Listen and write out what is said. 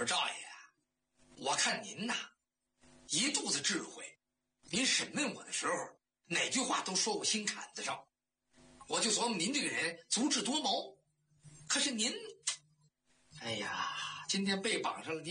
说赵爷，我看您呐，一肚子智慧，您审问我的时候，哪句话都说我心坎子上，我就琢磨您这个人足智多谋。可是您，哎呀，今天被绑上了，